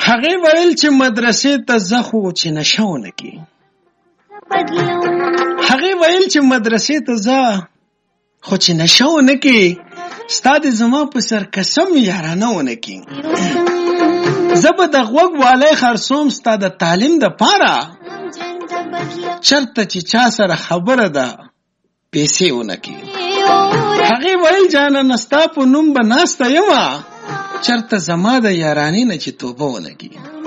هغې ویل چې مدرسې ته زه خو چې نشه ونه کې. هغې ویل چې مدرسې ته زه خو چې نشه ونه کې، ستا د زما په سر قسم یارانه ونه کې. زه به د غوږ والی خرڅوم ستا د تعلیم د پاره، چرته چې چا سره خبره ده پیسې ونه کې. هغې ویل جانانه ستا په نوم به ناسته یمه، چرته زما د یارانې نه چې توبه ونه کې.